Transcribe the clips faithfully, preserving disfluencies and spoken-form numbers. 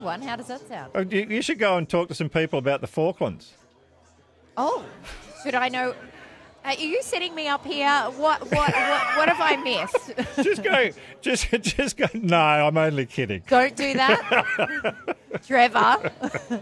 One. How does that sound? Oh, you you should go and talk to some people about the Falklands. Oh, should I know? Are you setting me up here? What what what, what have I missed? Just go. Just just go. No, I'm only kidding. Don't do that, Trevor.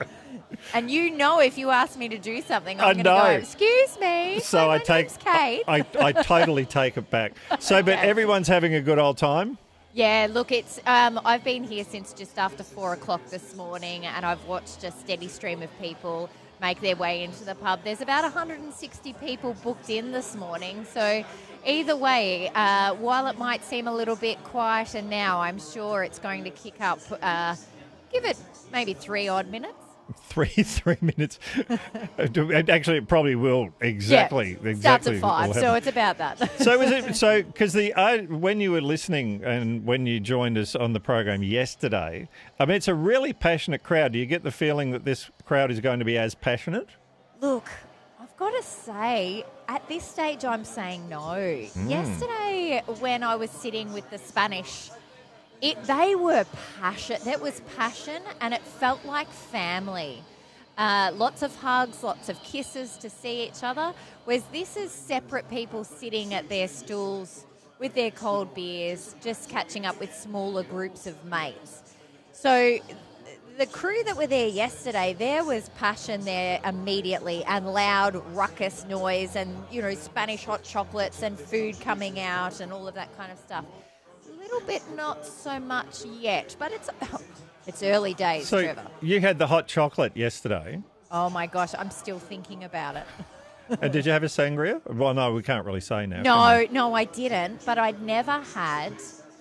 And you know, if you ask me to do something, I'm I going to know. go, excuse me. So Hi, I my take. name's Kate. I, I totally take it back. So, but Okay. everyone's having a good old time. Yeah, look, it's. Um, I've been here since just after four o'clock this morning, and I've watched a steady stream of people make their way into the pub. There's about one hundred sixty people booked in this morning, so either way, uh, while it might seem a little bit quieter now, I'm sure it's going to kick up. Uh, give it maybe three odd minutes. Three three minutes. Actually, it probably will. Exactly. Yeah, exactly. starts at five, will so happen. it's about that. So is it so? Because the uh, when you were listening and when you joined us on the program yesterday, I mean, it's a really passionate crowd. Do you get the feeling that this crowd is going to be as passionate? Look, I've got to say, at this stage, I'm saying no. Mm. Yesterday, when I was sitting with the Spanish, it they were passion. There was passion, and it felt like family. Uh, lots of hugs, lots of kisses to see each other. Whereas this is separate people sitting at their stools with their cold beers, just catching up with smaller groups of mates. So the crew that were there yesterday, there was passion there immediately, and loud ruckus noise, and, you know, Spanish hot chocolates and food coming out and all of that kind of stuff. A little bit not so much yet, but it's it's early days, So Trevor. you had the hot chocolate yesterday. Oh my gosh, I'm still thinking about it. And did you have a sangria? Well, no, we can't really say now. can No, we? no, I didn't. But I'd never had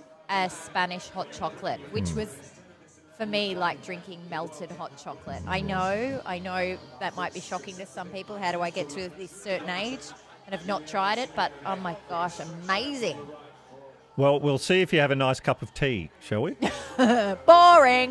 a Spanish hot chocolate, which was, for me, like drinking melted hot chocolate. I know, I know that might be shocking to some people. How do I get to this certain age and have not tried it? But, oh my gosh, amazing. Well, we'll see if you have a nice cup of tea, shall we? Boring.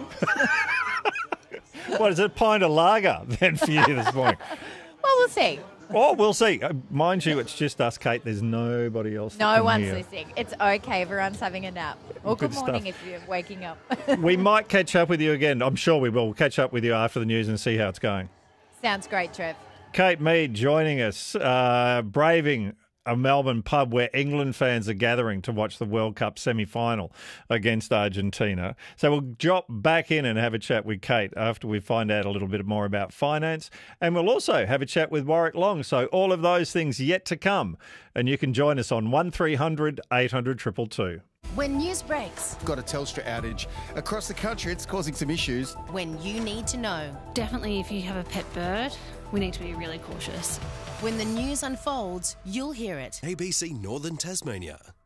What is it, a pint of lager then for you this morning? Well, we'll see. Oh, we'll see. Uh, mind you, it's just us, Kate. There's nobody else. that No can one's hear. listening. It's okay. Everyone's having a nap. Or good, Good morning stuff. if you're waking up. We might catch up with you again. I'm sure we will. We'll catch up with you after the news and see how it's going. Sounds great, Trev. Kate Mead joining us, uh, braving a Melbourne pub where England fans are gathering to watch the World Cup semi-final against Argentina. So we'll drop back in and have a chat with Kate after we find out a little bit more about finance. And we'll also have a chat with Warwick Long. So all of those things yet to come. And you can join us on one three hundred eight hundred two two two. When news breaks, Got a Telstra outage. Across the country, it's causing some issues. when you need to know, Definitely, if you have a pet bird, we need to be really cautious. when the news unfolds, you'll hear it. A B C Northern Tasmania.